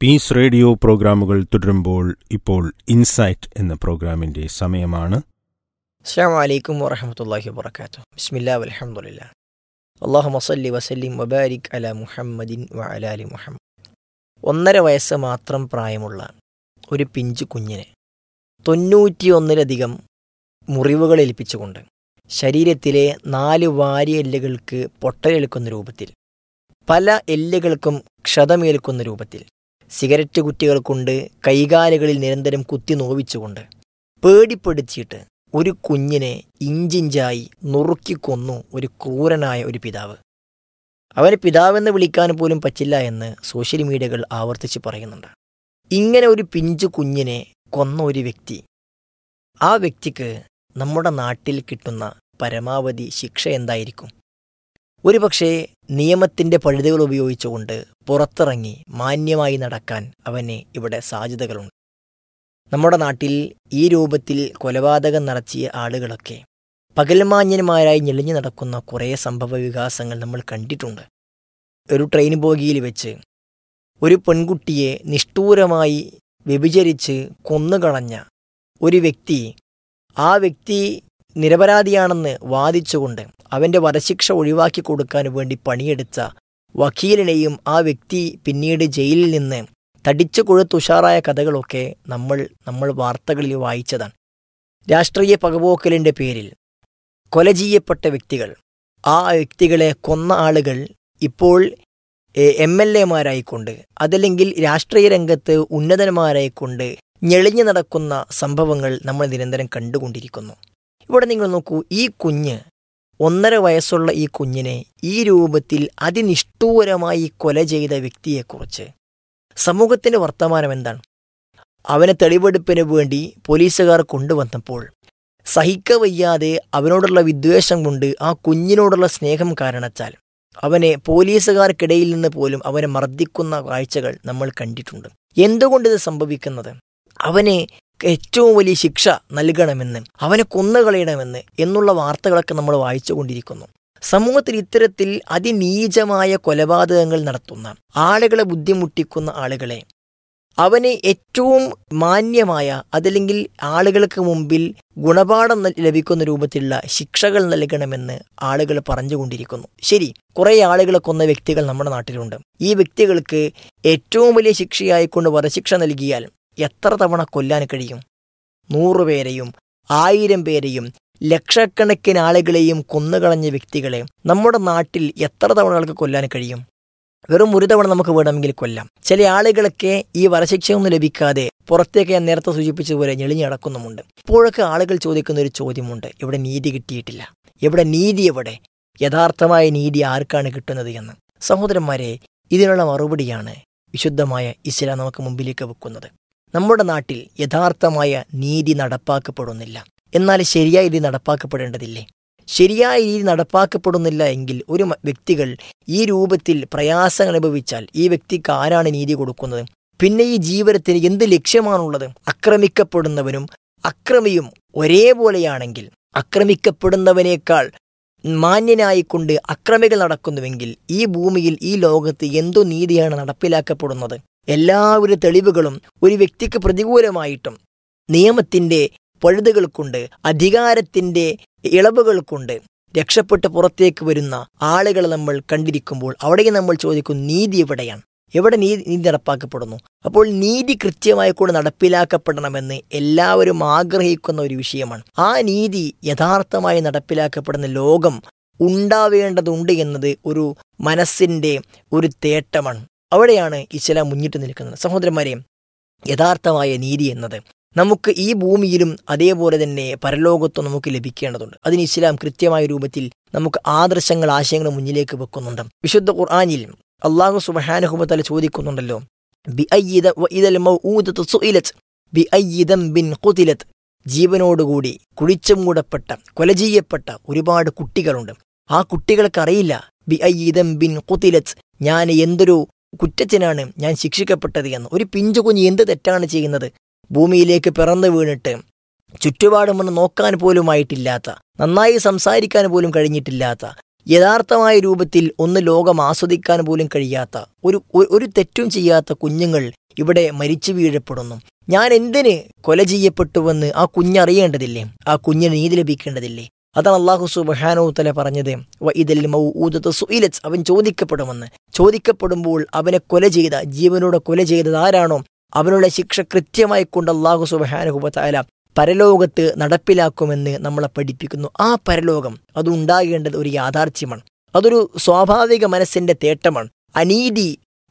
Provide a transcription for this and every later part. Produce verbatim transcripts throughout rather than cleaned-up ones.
Piece radio പ്രോഗ്രാമുകൾ തുടരുമ്പോൾ ഇപ്പോൾ ഇൻസൈറ്റ് എന്ന പ്രോഗ്രാമിൻ്റെ സമയമാണ്. അസ്സലാമു അലൈക്കും വറഹ്മത്തുള്ളാഹി വബറകാതുഹു. ബിസ്മില്ലാഹി വൽഹംദുലില്ലാഹ്. അല്ലാഹുമ്മ സ്വല്ലി വസല്ലിം വബാരിക് അലാ മുഹമ്മദിൻ വഅലാ ആലി മുഹമ്മദ്. ഒന്നര വയസ്സ് മാത്രം പ്രായമുള്ള ഒരു പിഞ്ചു കുഞ്ഞിനെ തൊണ്ണൂറ്റിയൊന്നിലധികം മുറിവുകൾ ഏൽപ്പിച്ചുകൊണ്ട് ശരീരത്തിലെ നാല് വാരി എല്ലുകൾക്ക് പൊട്ടലേൽക്കുന്ന രൂപത്തിൽ, പല എല്ലുകൾക്കും ക്ഷതമേൽക്കുന്ന രൂപത്തിൽ, സിഗരറ്റ് കുറ്റികൾ കൊണ്ട് കൈകാലുകളിൽ നിരന്തരം കുത്തി നോവിച്ചുകൊണ്ട് പേടിപ്പെടുത്തിയിട്ട് ഒരു കുഞ്ഞിനെ ഇഞ്ചിഞ്ചായി നുറുക്കിക്കൊന്നു ഒരു ക്രൂരനായ ഒരു പിതാവ്. അവനെ പിതാവെന്ന് വിളിക്കാൻ പോലും പറ്റില്ല എന്ന് സോഷ്യൽ മീഡിയകൾ ആവർത്തിച്ച് പറയുന്നുണ്ട്. ഇങ്ങനെ ഒരു പിഞ്ചു കുഞ്ഞിനെ കൊന്ന ഒരു വ്യക്തി, ആ വ്യക്തിക്ക് നമ്മുടെ നാട്ടിൽ കിട്ടുന്ന പരമാവധി ശിക്ഷ എന്തായിരിക്കും? ഒരുപക്ഷെ നിയമത്തിൻ്റെ പഴുതുകൾ ഉപയോഗിച്ചുകൊണ്ട് പുറത്തിറങ്ങി മാന്യമായി നടക്കാൻ അവന് ഇവിടെ സാധ്യതകളുണ്ട്. നമ്മുടെ നാട്ടിൽ ഈ രൂപത്തിൽ കൊലപാതകം നടത്തിയ ആളുകളൊക്കെ പകൽമാന്യന്മാരായി ഞെളിഞ്ഞു നടക്കുന്ന കുറേ സംഭവ വികാസങ്ങൾ നമ്മൾ കണ്ടിട്ടുണ്ട്. ഒരു ട്രെയിൻ ബോഗിയിൽ വെച്ച് ഒരു പെൺകുട്ടിയെ നിഷ്ഠൂരമായി വ്യഭിചരിച്ച് കൊന്നുകളഞ്ഞ ഒരു വ്യക്തി, ആ വ്യക്തി നിരപരാധിയാണെന്ന് വാദിച്ചുകൊണ്ട് അവൻ്റെ വധശിക്ഷ ഒഴിവാക്കി കൊടുക്കാൻ വേണ്ടി പണിയെടുത്ത വക്കീലിനെയും ആ വ്യക്തി പിന്നീട് ജയിലിൽ നിന്ന് തടിച്ചു കൊഴുത്തുഷാറായ കഥകളൊക്കെ നമ്മൾ നമ്മൾ വാർത്തകളിൽ വായിച്ചതാണ്. രാഷ്ട്രീയ പകപോക്കലിൻ്റെ പേരിൽ കൊല ചെയ്യപ്പെട്ട വ്യക്തികൾ, ആ വ്യക്തികളെ കൊന്ന ആളുകൾ ഇപ്പോൾ എം എൽ എമാരായിക്കൊണ്ട് അതല്ലെങ്കിൽ രാഷ്ട്രീയ രംഗത്ത് ഉന്നതന്മാരായിക്കൊണ്ട് ഞെളിഞ്ഞു നടക്കുന്ന സംഭവങ്ങൾ നമ്മൾ നിരന്തരം കണ്ടുകൊണ്ടിരിക്കുന്നു. ഇവിടെ നിങ്ങൾ നോക്കൂ, ഈ കുഞ്ഞ്, ഒന്നര വയസ്സുള്ള ഈ കുഞ്ഞിനെ ഈ രൂപത്തിൽ അതിനിഷ്ഠൂരമായി കൊല ചെയ്ത വ്യക്തിയെക്കുറിച്ച് സമൂഹത്തിൻ്റെ വർത്തമാനം എന്താണ്? അവനെ തെളിവെടുപ്പിന് വേണ്ടി പോലീസുകാർ കൊണ്ടുവന്നപ്പോൾ സഹിക്കവയ്യാതെ അവനോടുള്ള വിദ്വേഷം കൊണ്ട്, ആ കുഞ്ഞിനോടുള്ള സ്നേഹം കാരണത്താൽ അവനെ പോലീസുകാർക്കിടയിൽ നിന്ന് പോലും അവനെ മർദ്ദിക്കുന്ന കാഴ്ചകൾ നമ്മൾ കണ്ടിട്ടുണ്ട്. എന്തുകൊണ്ടിത് സംഭവിക്കുന്നത്? അവനെ ഏറ്റവും വലിയ ശിക്ഷ നൽകണമെന്ന്, അവനെ കൊന്നുകളയണമെന്ന് എന്നുള്ള വാർത്തകളൊക്കെ നമ്മൾ വായിച്ചുകൊണ്ടിരിക്കുന്നു. സമൂഹത്തിൽ ഇത്തരത്തിൽ അതിനീചമായ കൊലപാതകങ്ങൾ നടത്തുന്ന ആളുകളെ ബുദ്ധിമുട്ടിക്കുന്ന ആളുകളെ അവന് ഏറ്റവും മാന്യമായ, അതല്ലെങ്കിൽ ആളുകൾക്ക് മുമ്പിൽ ഗുണപാഠം ലഭിക്കുന്ന രൂപത്തിലുള്ള ശിക്ഷകൾ നൽകണമെന്ന് ആളുകൾ പറഞ്ഞുകൊണ്ടിരിക്കുന്നു. ശരി, കുറേ ആളുകളെ കൊന്ന വ്യക്തികൾ നമ്മുടെ നാട്ടിലുണ്ട്. ഈ വ്യക്തികൾക്ക് ഏറ്റവും വലിയ ശിക്ഷയായിക്കൊണ്ട് വധശിക്ഷ നൽകിയാൽ എത്ര തവണ കൊല്ലാൻ കഴിയും? നൂറുപേരെയും ആയിരം പേരെയും ലക്ഷക്കണക്കിന് ആളുകളെയും കൊന്നുകളഞ്ഞ വ്യക്തികളെ നമ്മുടെ നാട്ടിൽ എത്ര തവണകൾക്ക് കൊല്ലാൻ കഴിയും? വെറും ഒരു തവണ നമുക്ക് വേണമെങ്കിൽ കൊല്ലാം. ചില ആളുകളൊക്കെ ഈ വധശിക്ഷയൊന്നും ലഭിക്കാതെ പുറത്തേക്ക് ഞാൻ നേരത്തെ സൂചിപ്പിച്ചതുപോലെ ഞെളിഞ്ഞു നടക്കുന്നുമുണ്ട്. ഇപ്പോഴൊക്കെ ആളുകൾ ചോദിക്കുന്ന ഒരു ചോദ്യമുണ്ട്, ഇവിടെ നീതി കിട്ടിയിട്ടില്ല, ഇവിടെ നീതി എവിടെ? യഥാർത്ഥമായ നീതി ആർക്കാണ് കിട്ടുന്നത് എന്ന്. സഹോദരന്മാരെ, ഇതിനുള്ള മറുപടിയാണ് വിശുദ്ധമായ ഇസ്ലാം നമുക്ക് മുമ്പിലേക്ക് വെക്കുന്നത്. നമ്മുടെ നാട്ടിൽ യഥാർത്ഥമായ നീതി നടപ്പാക്കപ്പെടുന്നില്ല. എന്നാൽ ശരിയായ രീതി നടപ്പാക്കപ്പെടേണ്ടതില്ലേ? ശരിയായ രീതി നടപ്പാക്കപ്പെടുന്നില്ല എങ്കിൽ ഒരു വ്യക്തികൾ ഈ രൂപത്തിൽ പ്രയാസങ്ങൾ അനുഭവിച്ചാൽ ഈ വ്യക്തിക്ക് ആരാണ് നീതി കൊടുക്കുന്നത്? പിന്നെ ഈ ജീവിതത്തിന് എന്ത് ലക്ഷ്യമാണുള്ളത്? ആക്രമിക്കപ്പെടുന്നവനും അക്രമിയും ഒരേപോലെയാണെങ്കിൽ, ആക്രമിക്കപ്പെടുന്നവനേക്കാൾ മാന്യനായിക്കൊണ്ട് അക്രമികൾ നടക്കുന്നുവെങ്കിൽ ഈ ഭൂമിയിൽ, ഈ ലോകത്ത് എന്തു നീതിയാണ് നടപ്പിലാക്കപ്പെടുന്നത്? എല്ലാവരും തെളിവുകളും ഒരു വ്യക്തിക്ക് പ്രതികൂലമായിട്ടും നിയമത്തിൻ്റെ പഴുതുകൾ കൊണ്ട്, അധികാരത്തിൻ്റെ ഇളവുകൾ കൊണ്ട് രക്ഷപ്പെട്ട് പുറത്തേക്ക് വരുന്ന ആളുകളെ നമ്മൾ കണ്ടിരിക്കുമ്പോൾ അവിടെ നമ്മൾ ചോദിക്കും, നീതി എവിടെയാണ്? എവിടെ നീതി നീതി നടപ്പാക്കപ്പെടുന്നു? അപ്പോൾ നീതി കൃത്യമായി കൂടെ നടപ്പിലാക്കപ്പെടണമെന്ന് എല്ലാവരും ആഗ്രഹിക്കുന്ന ഒരു വിഷയമാണ്. ആ നീതി യഥാർത്ഥമായി നടപ്പിലാക്കപ്പെടുന്ന ലോകം ഉണ്ടാവേണ്ടതുണ്ട് എന്നത് ഒരു മനസ്സിൻ്റെ ഒരു തേട്ടമാണ്. അവിടെയാണ് ഇസ്ലാം മുന്നിട്ട് നിൽക്കുന്നത്. സഹോദരന്മാരെ, യഥാർത്ഥമായ നീതി എന്നത് നമുക്ക് ഈ ഭൂമിയിലും അതേപോലെ തന്നെ പരലോകത്തും നമുക്ക് ലഭിക്കേണ്ടതുണ്ട്. അതിന് ഇസ്ലാം കൃത്യമായ രൂപത്തിൽ നമുക്ക് ആദർശങ്ങൾ, ആശയങ്ങൾ മുന്നിലേക്ക് വെക്കുന്നുണ്ട്. വിശുദ്ധ ഖുർആനിൽ അല്ലാഹു സുബ്ഹാനഹു വ തആല ചോദിക്കുന്നുണ്ടല്ലോ, ബിഅയ്യിദ വഇദൽ മൗഊദതു സുഇലത് ബിഅയ്യി ദംബിൻ ഖുതിലത്. ജീവനോടുകൂടി കുഴിച്ചു മൂടപ്പെട്ട, കൊല ചെയ്യപ്പെട്ട ഒരുപാട് കുട്ടികളുണ്ട്. ആ കുട്ടികൾക്കറിയില്ല ബിഅയ്യി ദംബിൻ ഖുതിലത്, ഞാൻ എന്തൊരു കുറ്റത്തിനാണ് ഞാൻ ശിക്ഷിക്കപ്പെട്ടത് എന്ന്. ഒരു പിഞ്ചു കുഞ്ഞ് എന്ത് തെറ്റാണ് ചെയ്യുന്നത്? ഭൂമിയിലേക്ക് പിറന്നു വീണിട്ട് ചുറ്റുപാടുമെന്ന് നോക്കാൻ പോലുമായിട്ടില്ലാത്ത, നന്നായി സംസാരിക്കാൻ പോലും കഴിഞ്ഞിട്ടില്ലാത്ത, യഥാർത്ഥമായ രൂപത്തിൽ ഒന്ന് ലോകം ആസ്വദിക്കാൻ പോലും കഴിയാത്ത, ഒരു ഒരു തെറ്റും ചെയ്യാത്ത കുഞ്ഞുങ്ങൾ ഇവിടെ മരിച്ചു വീഴപ്പെടുന്നു. ഞാൻ എന്തിന് കൊല ചെയ്യപ്പെട്ടുവെന്ന് ആ കുഞ്ഞറിയേണ്ടതില്ലേ? ആ കുഞ്ഞിന് നീതി ലഭിക്കേണ്ടതില്ലേ? അതാണ് അല്ലാഹു സുബ്ഹാനഹു വ തആല പറഞ്ഞത്, വഇദൽ മൗഊദതു സുഇലത്, അവൻ ചോദിക്കപ്പെടുമെന്ന്. ചോദിക്കപ്പെടുമ്പോൾ അവനെ കൊല ചെയ്ത, ജീവനോടെ കൊല ചെയ്തത് ആരാണോ അവനുള്ള ശിക്ഷ കൃത്യമായി കൊണ്ട് അല്ലാഹു സുബ്ഹാനഹു വ തആല പരലോകത്ത് നടപ്പിലാക്കുമെന്ന് നമ്മളെ പഠിപ്പിക്കുന്നു. ആ പരലോകം അതുണ്ടാകേണ്ടത് ഒരു യാഥാർത്ഥ്യമാണ്. അതൊരു സ്വാഭാവിക മനസ്സിന്റെ തേട്ടമാണ്. അനീതി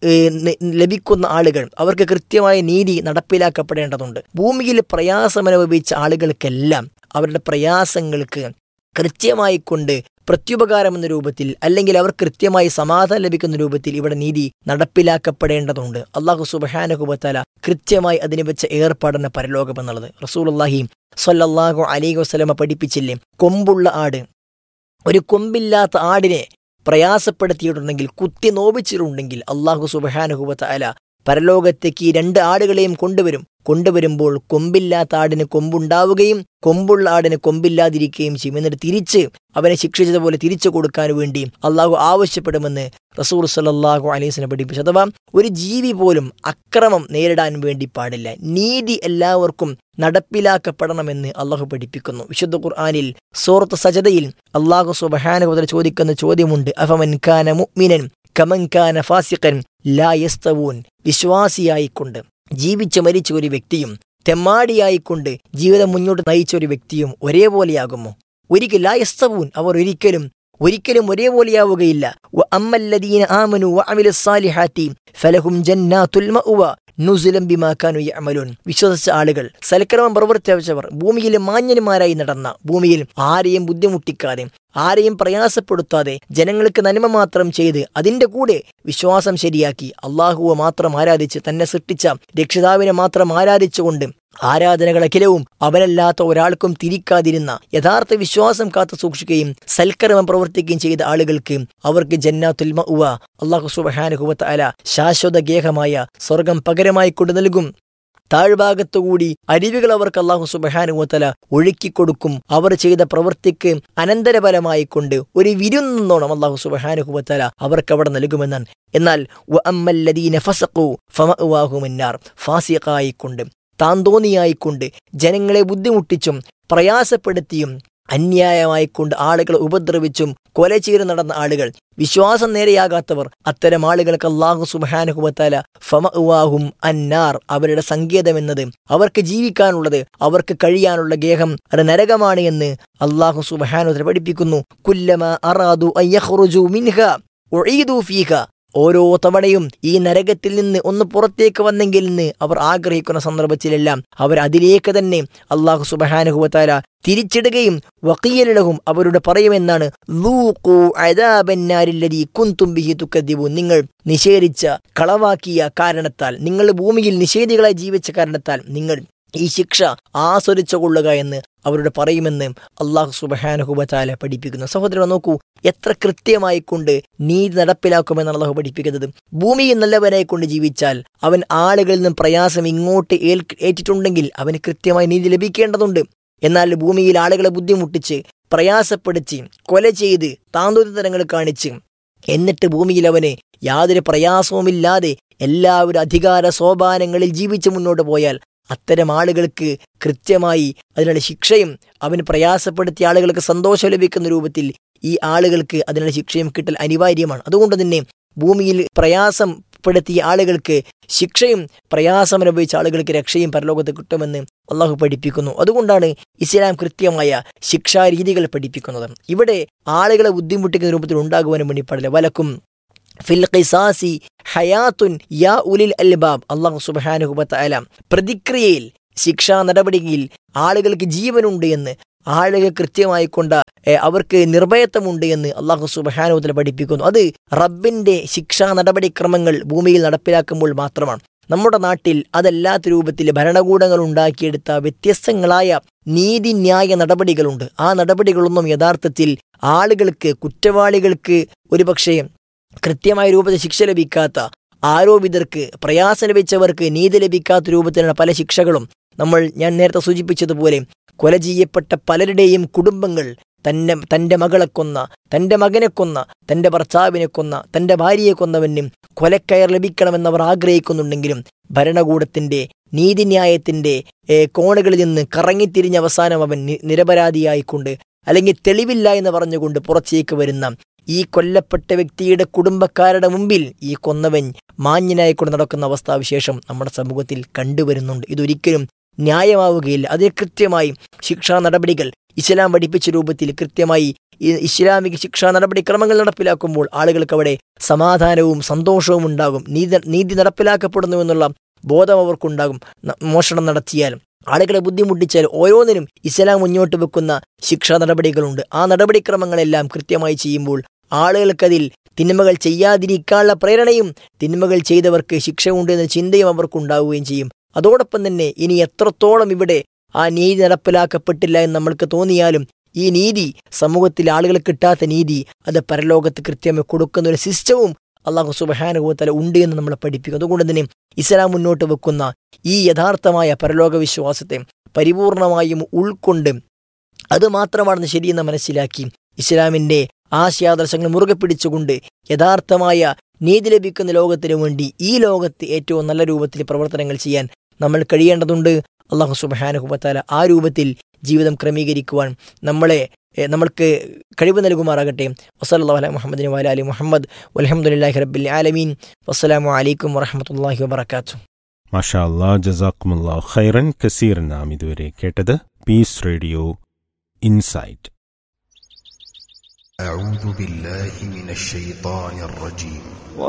ലഭിക്കുന്ന ആളുകൾ, അവർക്ക് കൃത്യമായ നീതി നടപ്പിലാക്കപ്പെടേണ്ടതുണ്ട്. ഭൂമിയിൽ പ്രയാസമനുഭവിച്ച ആളുകൾക്കെല്ലാം അവരുടെ പ്രയാസങ്ങൾക്ക് കൃത്യമായി കൊണ്ട് പ്രത്യുപകാരം എന്ന രൂപത്തിൽ, അല്ലെങ്കിൽ അവർ കൃത്യമായി സമാധാനം ലഭിക്കുന്ന രൂപത്തിൽ ഇവിടെ നീതി നടപ്പിലാക്കപ്പെടേണ്ടതുണ്ട്. അല്ലാഹു സുബ്ഹാനഹു വ തആല കൃത്യമായി അതിനെ വെച്ച ഏർപ്പാടെന്ന പരലോകം എന്നുള്ളത് റസൂലുള്ളാഹി സ്വല്ലല്ലാഹു അലൈഹി വസല്ലമ പഠിപ്പിച്ചില്ലേ? കൊമ്പുള്ള ആട് ഒരു കൊമ്പില്ലാത്ത ആടിനെ പ്രയാസപ്പെടുത്തിയിട്ടുണ്ടെങ്കിൽ, കുത്തി നോവിച്ചിട്ടുണ്ടെങ്കിൽ, അല്ലാഹു സുബ്ഹാനഹു വ തആല പരലോകത്തേക്ക് ഈ രണ്ട് ആടുകളെയും കൊണ്ടുവരും. കൊണ്ടുവരുമ്പോൾ കൊമ്പില്ലാത്ത ആടിന് കൊമ്പുണ്ടാവുകയും കൊമ്പുള്ള ആടിന് കൊമ്പില്ലാതിരിക്കുകയും ചെയ്യും. എന്നിട്ട് തിരിച്ച് അവനെ ശിക്ഷിച്ചതുപോലെ തിരിച്ചു കൊടുക്കാൻ വേണ്ടി അള്ളാഹു ആവശ്യപ്പെടുമെന്ന് റസൂൽ സല്ലല്ലാഹു അലൈഹി വസല്ലം പഠിപ്പിച്ചു. അഥവാ ഒരു ജീവി പോലും അക്രമം നേരിടാൻ വേണ്ടി പാടില്ല. നീതി എല്ലാവർക്കും നടപ്പിലാക്കപ്പെടണമെന്ന് അള്ളാഹു പഠിപ്പിക്കുന്നു. വിശുദ്ധ ഖുർആനിൽ സൂറത്ത് സജദയിൽ അള്ളാഹു സുബ്ഹാനഹു വ തആല ചോദിക്കുന്ന ചോദ്യമുണ്ട്, അഫമൻ കാന മുഅ്മിനൻ കമൻ കാന ഫാസിഖൻ ലാ യസ്തവൂൻ. വിശ്വാസിയായിക്കൊണ്ട് ജീവിച്ച് മരിച്ച ഒരു വ്യക്തിയും തെമ്മാടിയായിക്കൊണ്ട് ജീവിതം മുന്നോട്ട് നയിച്ച ഒരു വ്യക്തിയും ഒരേപോലെയാകുമോ? ഒരിക്കലും ലാ യസ്തവൂൻ, അവർ ഒരിക്കലും ഒരിക്കലും ഒരേപോലെയാവുകയില്ല. വഅമ്മല്ലദീന ആമനു വഅമിലുസ് സാലിഹാത്തി ഫലഹും ജന്നാത്തുൽ മഅ്വ നുസുലൻ ബിമാ കാനൂ യഅമലൂൻ. വിശ്വസിച്ച ആളുകൾ, സൽക്കർമ്മം പ്രവർത്തിച്ചവർ, ഭൂമിയിൽ മാന്യന്മാരായി നടന്ന, ഭൂമിയിൽ ആരെയും ബുദ്ധിമുട്ടിക്കാതെ ആരെയും പ്രയാസപ്പെടുത്താതെ ജനങ്ങൾക്ക് നന്മ മാത്രം ചെയ്ത് അതിൻ്റെ കൂടെ വിശ്വാസം ശരിയാക്കി അള്ളാഹുവെ മാത്രം ആരാധിച്ച് തന്നെ സൃഷ്ടിച്ച രക്ഷിതാവിനെ മാത്രം ആരാധിച്ചുകൊണ്ട് ആരാധനകളഖിലവും അവനല്ലാത്ത ഒരാൾക്കും തിരിക്കാതിരുന്ന യഥാർത്ഥ വിശ്വാസം കാത്തു സൂക്ഷിക്കുകയും സൽക്കർമ്മം പ്രവർത്തിക്കുകയും ചെയ്ത ആളുകൾക്ക് അവർക്ക് ജന്നാത്തുൽ മഅ്വ, അല്ലാഹു സുബ്ഹാനഹു വ തആല ശാശ്വത ഗേഹമായ സ്വർഗം പകരമായി കൊണ്ടു നൽകും. താഴ്ഭാഗത്തുകൂടി അരുവികൾ അവർക്ക് അല്ലാഹു സുബ്ഹാനഹു വ തആല ഒഴുക്കിക്കൊടുക്കും. അവർ ചെയ്ത പ്രവൃത്തിക്ക് അനന്തരഫലമായി കൊണ്ട് ഒരു വിരുന്നോണം അല്ലാഹു സുബ്ഹാനഹു വ തആല അവർക്ക് അവിടെ നൽകുമെന്നാണ്. എന്നാൽ വഅമ്മല്ലദീന ഫസഖു ഫമഅ്വാഹുമുന്നാർ, ഫാസിഖായിക്കൊണ്ട് താന്തോന്നിയായിക്കൊണ്ട് ജനങ്ങളെ ബുദ്ധിമുട്ടിച്ചും പ്രയാസപ്പെടുത്തിയും അന്യായമായിക്കൊണ്ട് ആളുകളെ ഉപദ്രവിച്ചും കൊല ചെയ്ത് നടന്ന ആളുകൾ, വിശ്വാസം നേരെയാകാത്തവർ, അത്തരം ആളുകൾക്ക് അല്ലാഹു സുബ്ഹാനഹു വ തആല ഫമഅ്വാഹും അന്നാർ, അവരുടെ സങ്കേതം എന്നത്, അവർക്ക് ജീവിക്കാനുള്ളത്, അവർക്ക് കഴിയാനുള്ള ഗേഹം അത് നരകമാണ് എന്ന് അല്ലാഹു സുബ്ഹാനഹു വ തആല പഠിപ്പിക്കുന്നു. കുല്ലമാ അറാദു അൻ യഖ്റുജു മിൻഹാ ഉഈദു ഫീഹാ, ഓരോ തവണയും ഈ നരകത്തിൽ നിന്ന് ഒന്ന് പുറത്തേക്ക് വന്നെങ്കിൽ നിന്ന് അവർ ആഗ്രഹിക്കുന്ന സന്ദർഭത്തിലെല്ലാം അവർ അതിലേക്ക് തന്നെ അല്ലാഹു സുബ്ഹാനഹു വ തആല തിരിച്ചിടുകയും വഖീല ലഹും, അവരുടെ പറയുമെന്നാണ്, ദൂഖൂ അദാബന്നാരില്ലദീ കുൻതും ബിഹി തുകദ്ദിബൂൻ, നിങ്ങൾ നിഷേധിച്ച കളവാക്കിയ കാരണത്താൽ, നിങ്ങൾ ഭൂമിയിൽ നിഷേധികളായി ജീവിച്ച കാരണത്താൽ നിങ്ങൾ ഈ ശിക്ഷ ആസ്വദിച്ചു കൊള്ളുക എന്ന് അവരോട് പറയുമെന്ന് അല്ലാഹു സുബ്ഹാനഹു വ തആല പഠിപ്പിക്കുന്നു. സഹോദരൻ നോക്കൂ, എത്ര കൃത്യമായി കൊണ്ട് നീതി നടപ്പിലാക്കുമെന്നാണ് അല്ലാഹു പഠിപ്പിക്കുന്നത്. ഭൂമിയിൽ നല്ലവനായി കൊണ്ട് ജീവിച്ചാൽ അവൻ ആളുകളിൽ നിന്നും പ്രയാസം ഇങ്ങോട്ട് ഏൽ ഏറ്റിട്ടുണ്ടെങ്കിൽ അവന് കൃത്യമായി നീതി ലഭിക്കേണ്ടതുണ്ട്. എന്നാൽ ഭൂമിയിൽ ആളുകളെ ബുദ്ധിമുട്ടിച്ച് പ്രയാസപ്പെടുത്തി കൊല ചെയ്ത് താന്തോന്നിത്തരങ്ങൾ കാണിച്ച് എന്നിട്ട് ഭൂമിയിൽ അവന് യാതൊരു പ്രയാസവുമില്ലാതെ എല്ലാവരും അധികാര സോപാനങ്ങളിൽ ജീവിച്ച് മുന്നോട്ട് പോയാൽ അത്തരം ആളുകൾക്ക് കൃത്യമായി അതിനുള്ള ശിക്ഷയും, അവന് പ്രയാസപ്പെടുത്തിയ ആളുകൾക്ക് സന്തോഷം ലഭിക്കുന്ന രൂപത്തിൽ ഈ ആളുകൾക്ക് അതിനുള്ള ശിക്ഷയും കിട്ടൽ അനിവാര്യമാണ്. അതുകൊണ്ട് തന്നെ ഭൂമിയിൽ പ്രയാസപ്പെടുത്തിയ ആളുകൾക്ക് ശിക്ഷയും പ്രയാസം അനുഭവിച്ച ആളുകൾക്ക് രക്ഷയും പരലോകത്ത് കിട്ടുമെന്ന് അള്ളാഹു പഠിപ്പിക്കുന്നു. അതുകൊണ്ടാണ് ഇസ്ലാം കൃത്യമായ ശിക്ഷാരീതികൾ പഠിപ്പിക്കുന്നത്. ഇവിടെ ആളുകളെ ബുദ്ധിമുട്ടിക്കുന്ന രൂപത്തിൽ ഉണ്ടാകുവാനും വേണ്ടി പാടില്ല. വലക്കും ഫിൽ ഖിസാസി ഹയാത്തുൻ യാ ഉലിൽ അൽബാബ്, അല്ലാഹു സുബ്ഹാനഹു വ തആല പ്രതിക്രിയയിൽ, ശിക്ഷാ നടപടിയിൽ ആളുകൾക്ക് ജീവനുണ്ട് എന്ന്, ആളുകൾ കൃത്യമായി കൊണ്ട് അവർക്ക് നിർഭയത്വമുണ്ട് എന്ന് അല്ലാഹു സുബ്ഹാനഹു വ തആല പഠിപ്പിക്കുന്നു. അത് റബ്ബിന്റെ ശിക്ഷാ നടപടിക്രമങ്ങൾ ഭൂമിയിൽ നടപ്പിലാക്കുമ്പോൾ മാത്രമാണ്. നമ്മുടെ നാട്ടിൽ അതല്ലാത്ത രൂപത്തിൽ ഭരണകൂടങ്ങൾ ഉണ്ടാക്കിയെടുത്ത വ്യത്യസ്തങ്ങളായ നീതിന്യായ നടപടികളുണ്ട്. ആ നടപടികളൊന്നും യഥാർത്ഥത്തിൽ ആളുകൾക്ക്, കുറ്റവാളികൾക്ക് ഒരുപക്ഷേ കൃത്യമായ രൂപത്തിൽ ശിക്ഷ ലഭിക്കാത്ത, ആരോപിതർക്ക്, പ്രയാസം ലഭിച്ചവർക്ക് നീതി ലഭിക്കാത്ത രൂപത്തിലുള്ള പല ശിക്ഷകളും നമ്മൾ, ഞാൻ നേരത്തെ സൂചിപ്പിച്ചതുപോലെ, കൊല ചെയ്യപ്പെട്ട പലരുടെയും കുടുംബങ്ങൾ തന്നെ തൻ്റെ മകളെ കൊന്ന, തൻ്റെ മകനെ കൊന്ന, തൻ്റെ ഭർത്താവിനെ കൊന്ന, തൻ്റെ ഭാര്യയെ കൊന്നവനും കൊലക്കയർ ലഭിക്കണമെന്നവർ ആഗ്രഹിക്കുന്നുണ്ടെങ്കിലും ഭരണകൂടത്തിൻ്റെ നീതിന്യായത്തിൻ്റെ കോണുകളിൽ നിന്ന് കറങ്ങിത്തിരിഞ്ഞ അവസാനം അവൻ നിരപരാധിയായിക്കൊണ്ട് അല്ലെങ്കിൽ തെളിവില്ല എന്ന് പറഞ്ഞുകൊണ്ട് പുറത്തേക്ക് വരുന്ന ഈ കൊല്ലപ്പെട്ട വ്യക്തിയുടെ കുടുംബക്കാരുടെ മുമ്പിൽ ഈ കൊന്നവൻ മാന്യനായിക്കൊണ്ട് നടക്കുന്ന അവസ്ഥാവിശേഷം നമ്മുടെ സമൂഹത്തിൽ കണ്ടുവരുന്നുണ്ട്. ഇതൊരിക്കലും ന്യായമാവുകയില്ല. അതിന് കൃത്യമായി ശിക്ഷാ നടപടികൾ ഇസ്ലാം പഠിപ്പിച്ച രൂപത്തിൽ കൃത്യമായി ഇസ്ലാമിക ശിക്ഷാ നടപടിക്രമങ്ങൾ നടപ്പിലാക്കുമ്പോൾ ആളുകൾക്ക് അവിടെ സമാധാനവും സന്തോഷവും ഉണ്ടാകും. നീതി നീതി നടപ്പിലാക്കപ്പെടുന്നു എന്നുള്ള ബോധം അവർക്കുണ്ടാകും. മോഷണം നടത്തിയാൽ, ആളുകളെ ബുദ്ധിമുട്ടിച്ചാൽ ഓരോന്നിനും ഇസ്ലാം മുന്നോട്ട് വെക്കുന്ന ശിക്ഷാ നടപടികളുണ്ട്. ആ നടപടിക്രമങ്ങളെല്ലാം കൃത്യമായി ചെയ്യുമ്പോൾ ആളുകൾക്കതിൽ തിന്മകൾ ചെയ്യാതിരിക്കാനുള്ള പ്രേരണയും തിന്മകൾ ചെയ്തവർക്ക് ശിക്ഷ ഉണ്ട് എന്ന ചിന്തയും അവർക്കുണ്ടാവുകയും ചെയ്യും. അതോടൊപ്പം തന്നെ ഇനി എത്രത്തോളം ഇവിടെ ആ നീതി നടപ്പിലാക്കപ്പെട്ടില്ല എന്ന് നമ്മൾക്ക് തോന്നിയാലും ഈ നീതി സമൂഹത്തിൽ ആളുകൾ കിട്ടാത്ത നീതി അത് പരലോകത്ത് കൃത്യമായി കൊടുക്കുന്ന ഒരു സിസ്റ്റവും അല്ലാഹു സുബ്ഹാനഹു വ തആല ഉണ്ട് എന്ന് നമ്മളെ പഠിപ്പിക്കും. അതുകൊണ്ട് തന്നെ ഇസ്ലാം മുന്നോട്ട് വെക്കുന്ന ഈ യഥാർത്ഥമായ പരലോക വിശ്വാസത്തെ പരിപൂർണമായും ഉൾക്കൊണ്ട് അത് മാത്രമാണെന്ന് ശരിയെന്ന് മനസ്സിലാക്കി ഇസ്ലാമിൻ്റെ ആശയാദർശങ്ങൾ മുറുകെ പിടിച്ചുകൊണ്ട് യഥാർത്ഥമായ നീതി ലഭിക്കുന്ന ലോകത്തിനു വേണ്ടി ഈ ലോകത്ത് ഏറ്റവും നല്ല രൂപത്തിൽ പ്രവർത്തനങ്ങൾ ചെയ്യാൻ നമ്മൾ കഴിയേണ്ടതുണ്ട്. അല്ലാഹു സുബ്ഹാനഹു വ തആല ആ രൂപത്തിൽ ജീവിതം ക്രമീകരിക്കുവാൻ നമ്മളെ നമ്മൾക്ക് കഴിവ് നൽകുമാറാകട്ടെ. വസല്ലല്ലാഹു അലാ മുഹമ്മദിൻ വഅലാ ആലി മുഹമ്മദ് വൽഹംദുലില്ലാഹി റബ്ബിൽ ആലമീൻ. വസ്സലാമു അലൈക്കും വറഹ്മത്തുള്ളാഹി വബറകാതുഹു. മാഷാ അല്ലാഹ്, ജസാക്കുമുല്ലാഹു ഖൈറൻ കസീറൻ. നാം ഇതുവരെ കേട്ടത് പീസ് റേഡിയോ ഇൻസൈറ്റ്. أعوذ بالله من الشيطان الرجيم